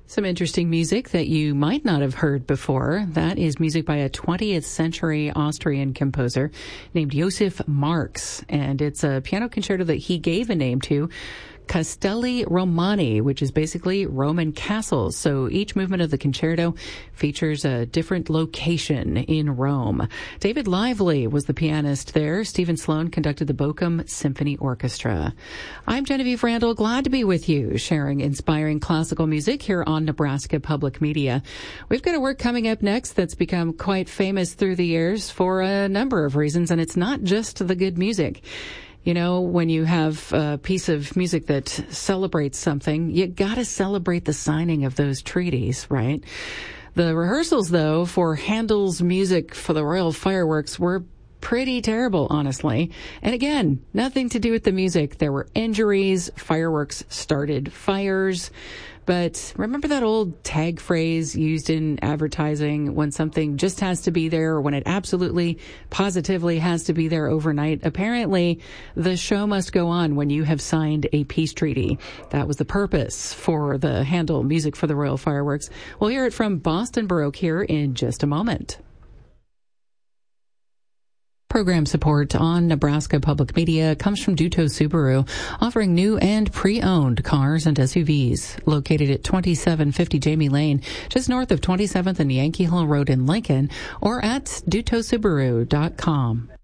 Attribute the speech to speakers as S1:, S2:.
S1: Some interesting music that you might not have heard before. That is music by a 20th century Austrian composer named Joseph Marx. And it's a piano concerto that he gave a name to, Castelli Romani, which is basically Roman castles. So each movement of the concerto features a different location in Rome. David Lively was the pianist there. Stephen Sloan conducted the Bochum Symphony Orchestra. I'm Genevieve Randall, glad to be with you, sharing inspiring classical music here on Nebraska Public Media. We've got a work coming up next that's become quite famous through the years for a number of reasons, and it's not just the good music. You know, when you have a piece of music that celebrates something, you gotta celebrate the signing of those treaties, right? The rehearsals, though, for Handel's music for the Royal Fireworks were pretty terrible, honestly. And again, nothing to do with the music. There were injuries, fireworks started fires. But remember that old tag phrase used in advertising when something just has to be there or when it absolutely, positively has to be there overnight? Apparently, the show must go on when you have signed a peace treaty. That was the purpose for the Handel music for the Royal Fireworks. We'll hear it from Boston Baroque here in just a moment. Program support on Nebraska Public Media comes from Duto Subaru, offering new and pre-owned cars and SUVs. Located at 2750 Jamie Lane, just north of 27th and Yankee Hill Road in Lincoln, or at dutosubaru.com.